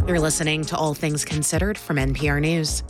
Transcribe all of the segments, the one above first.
You're listening to All Things Considered from NPR News.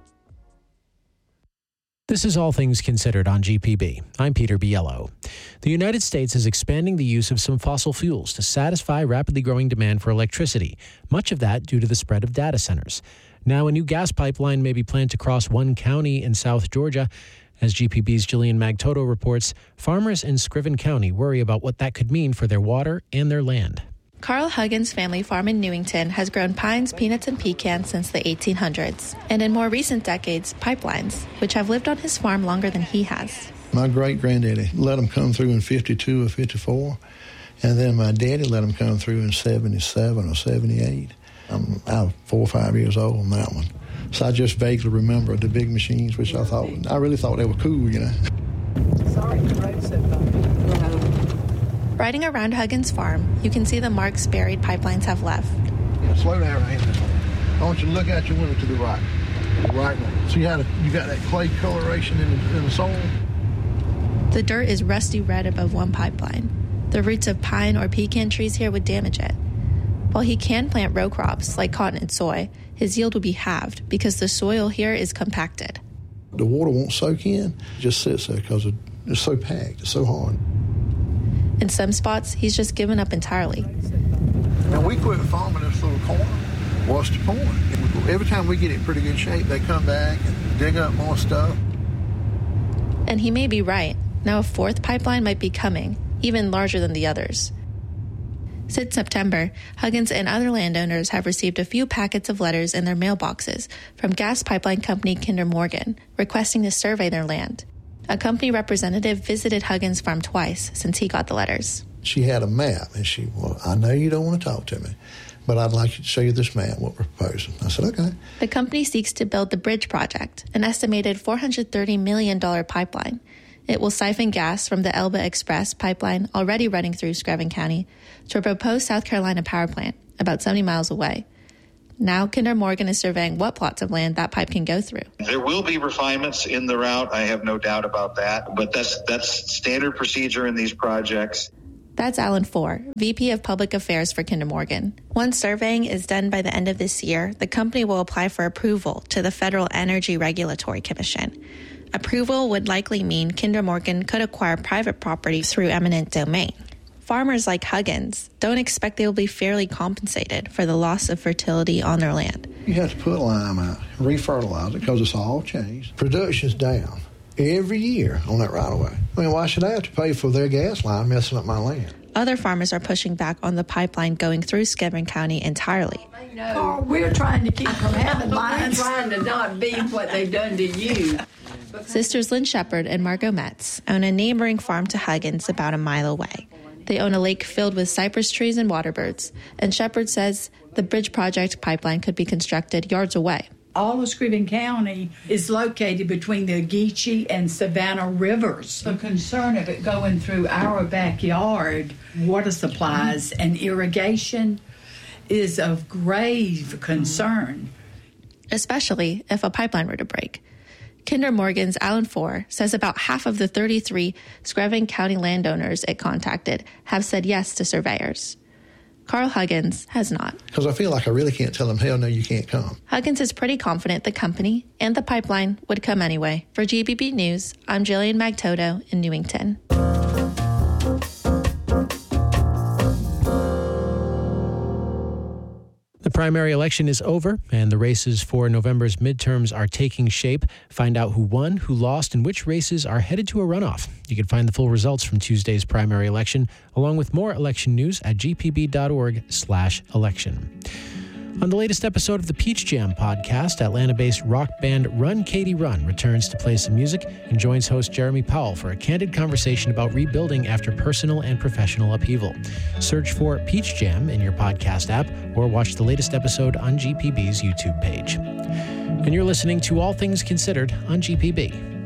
This is All Things Considered on GPB. I'm Peter Biello. The United States is expanding the use of some fossil fuels to satisfy rapidly growing demand for electricity, much of that due to the spread of data centers. Now, a new gas pipeline may be planned to cross one county in South Georgia. As GPB's Jillian Magtoto reports, farmers in Scriven County worry about what that could mean for their water and their land. Carl Huggins' family farm in Newington has grown pines, peanuts, and pecans since the 1800s, and in more recent decades, pipelines, which have lived on his farm longer than he has. My great-granddaddy let them come through in 52 or 54, and then my daddy let them come through in 77 or 78. I'm 4 or 5 years old on that one. So I just vaguely remember the big machines, which I really thought they were cool, you know. Sorry, the road so bumpy. Riding around Huggins' farm, you can see the marks buried pipelines have left. Slow down right now. I want you to look out your window to the right. Right now. See how you got that clay coloration in the soil? The dirt is rusty red above one pipeline. The roots of pine or pecan trees here would damage it. While he can plant row crops like cotton and soy, his yield would be halved because the soil here is compacted. The water won't soak in. It just sits there because it's so packed. It's so hard. In some spots, he's just given up entirely. Now, we quit farming this little corn. What's the point? Every time we get it in pretty good shape, they come back and dig up more stuff. And he may be right. Now a fourth pipeline might be coming, even larger than the others. Since September, Huggins and other landowners have received a few packets of letters in their mailboxes from gas pipeline company Kinder Morgan, requesting to survey their land. A company representative visited Huggins' farm twice since he got the letters. She had a map, and I know you don't want to talk to me, but I'd like to show you this map, what we're proposing. I said, okay. The company seeks to build the Bridge Project, an estimated $430 million pipeline. It will siphon gas from the Elba Express pipeline already running through Scriven County to a proposed South Carolina power plant about 70 miles away. Now Kinder Morgan is surveying what plots of land that pipe can go through. There will be refinements in the route. I have no doubt about that. But that's standard procedure in these projects. That's Alan Four, VP of Public Affairs for Kinder Morgan. Once surveying is done by the end of this year, the company will apply for approval to the Federal Energy Regulatory Commission. Approval would likely mean Kinder Morgan could acquire private property through eminent domain. Farmers like Huggins don't expect they will be fairly compensated for the loss of fertility on their land. You have to put lime out, refertilize it, because it's all changed. Production's down every year on that right-of-way. I mean, why should I have to pay for their gas line messing up my land? Other farmers are pushing back on the pipeline going through Scriven County entirely. No, we're trying to keep from having lines. We're trying to not be what they've done to you. Sisters Lynn Shepard and Margot Metz own a neighboring farm to Huggins about a mile away. They own a lake filled with cypress trees and waterbirds, and Shepard says the Bridge Project pipeline could be constructed yards away. All of Scriven County is located between the Geechee and Savannah rivers. The concern of it going through our backyard, water supplies and irrigation is of grave concern. Especially if a pipeline were to break. Kinder Morgan's Alan Four says about half of the 33 Scriven County landowners it contacted have said yes to surveyors. Carl Huggins has not. Because I feel like I really can't tell them, hell no, you can't come. Huggins is pretty confident the company and the pipeline would come anyway. For GBB News, I'm Jillian Magtoto in Newington. The primary election is over, and the races for November's midterms are taking shape. Find out who won, who lost, and which races are headed to a runoff. You can find the full results from Tuesday's primary election, along with more election news at gpb.org/election. On the latest episode of the Peach Jam podcast, Atlanta-based rock band Run Katie Run returns to play some music and joins host Jeremy Powell for a candid conversation about rebuilding after personal and professional upheaval. Search for Peach Jam in your podcast app or watch the latest episode on GPB's YouTube page. And you're listening to All Things Considered on GPB.